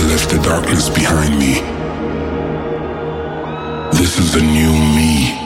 left the darkness behind me. This is the new me.